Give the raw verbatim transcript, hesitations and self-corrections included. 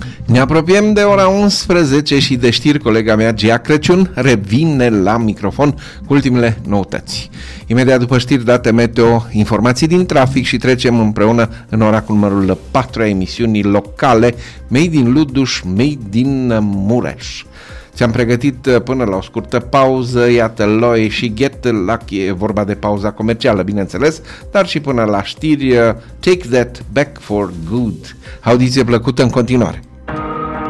Ne apropiem de ora unsprezece și de știri. Colega mea, Gia Crăciun, revine la microfon cu ultimele noutăți. Imediat după știri, date meteo, informații din trafic și trecem împreună în ora cu numărul patru a emisiunii locale Made in Luduș, Made in Mureș. Ți-am pregătit până la o scurtă pauză, iată Loi și Get Lucky, e vorba de pauza comercială, bineînțeles, dar și până la știri, Take That Back for Good. Audiție plăcută în continuare.